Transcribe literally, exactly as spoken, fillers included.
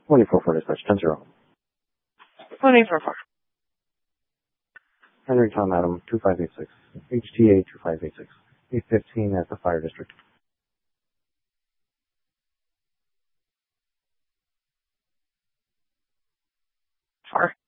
twenty-four four dispatch, ten zero. twenty-four four. Henry Tom Adam, two five eight six. H T A two five eight six. eight fifteen at the fire district. Four.